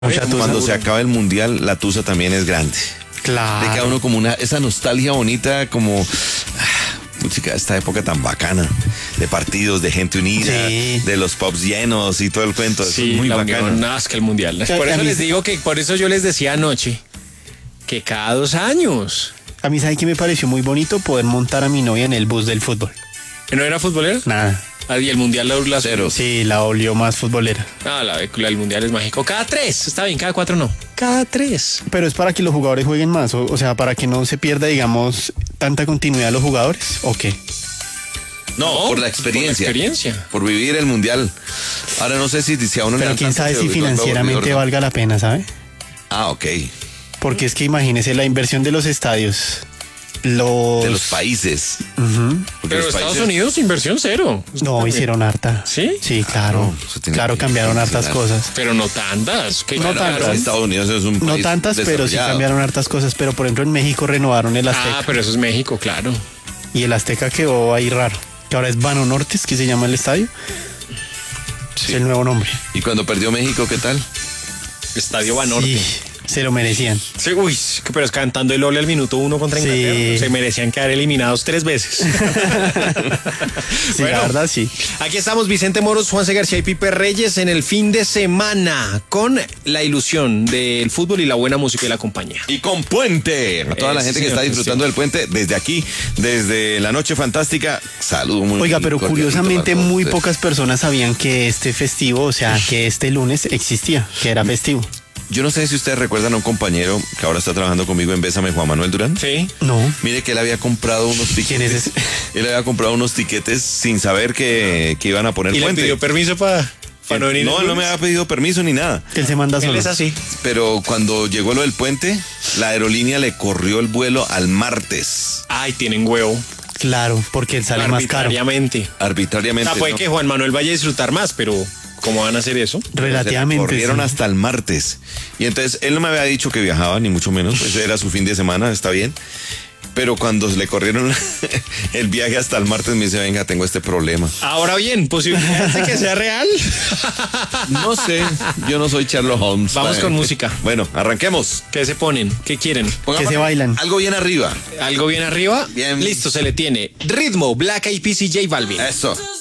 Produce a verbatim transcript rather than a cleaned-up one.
Mucha tusa. Cuando se acaba el mundial, la tusa también es grande. Claro. Le queda a uno como una, esa nostalgia bonita, como ah, música, esta época tan bacana, de partidos, de gente unida, Sí. de los pubs llenos y todo el cuento. Eso Sí, es muy la bacano. unión nazca el mundial. Por a eso mí- les digo que, por eso yo les decía anoche, que cada dos años. A mí, ¿sabe qué me pareció muy bonito? Poder montar a mi novia en el bus del fútbol. ¿No era futbolera? Nada. Ah, y el mundial la, la Cero. Sí, la olió más futbolera. Ah, la, la- el mundial es mágico. Cada tres, está bien, cada cuatro no. Cada tres. Pero es para que los jugadores jueguen más, o, o sea, para que no se pierda, digamos, tanta continuidad de los jugadores, ¿o qué? No, por la experiencia. Por la experiencia. Por vivir el mundial. Ahora no sé si, si a uno le Pero dan quién tanto sabe si que- financieramente que- valga la pena, ¿sabe? Ah, ok. Porque es que imagínese la inversión de los estadios. Los... De los países. Ujú. Porque Pero los Estados países- Unidos, inversión cero. No, hicieron harta. ¿Sí? Sí, claro. Claro, eso tiene Claro, que cambiaron hartas funcionar. cosas. Pero no tantas. Que No Bueno, tantas. pero Estados Unidos es un No país tantas, pero sí desarrollado. cambiaron hartas cosas. Pero por ejemplo en México renovaron el Azteca. Ah, pero eso es México, claro. Y el Azteca quedó ahí raro. Que ahora es Banortes, que se llama el estadio. Sí. Es el nuevo nombre. Y cuando perdió México, ¿qué tal? Estadio Banorte. Sí, se lo merecían. Sí, uy, pero es cantando el ole al minuto uno contra Sí. Inglaterra. Se merecían quedar eliminados tres veces. Sí, la verdad sí. Aquí estamos Vicente Moros, Juanse García y Pipe Reyes en el fin de semana con la ilusión del fútbol y la buena música y la compañía. Y con puente. A toda Eh, la sí, gente que señor, está disfrutando sí. del puente, desde aquí, desde la noche fantástica, saludo muy Oiga, pero cordialito curiosamente para todos muy ustedes. pocas personas sabían que este festivo, o sea, que este lunes existía, que era festivo. Yo no sé si ustedes recuerdan a un compañero que ahora está trabajando conmigo en Bésame, Juan Manuel Durán. Sí. No. Mire que él había comprado unos tiquetes. ¿Quién es ese? Él había comprado unos tiquetes sin saber que, que iban a poner Y le puente. pidió permiso para no venir. No, el él no me lunes. había pedido permiso ni nada. Que él se manda Él solo. es así. Pero cuando llegó lo del puente, la aerolínea le corrió el vuelo al martes. Ay, tienen huevo. Claro, porque él sale más caro. Arbitrariamente. Arbitrariamente. O sea, puede ¿no? que Juan Manuel vaya a disfrutar más, pero ¿cómo van a hacer eso? Relativamente. Corrieron sí. hasta el martes. Y entonces él no me había dicho que viajaba, ni mucho menos. Pues era su fin de semana, está bien. Pero cuando le corrieron el viaje hasta el martes, me dice, venga, tengo este problema. Ahora bien, posibilidades de que sea real. No sé, yo no soy Sherlock Holmes. Vamos con música. Bueno, arranquemos. ¿Qué se ponen? ¿Qué quieren? Pongamos se bailan. Algo bien arriba. ¿Algo bien arriba? Bien. Listo, se le tiene. Ritmo, Black Eyed Peas y J Balvin. Eso.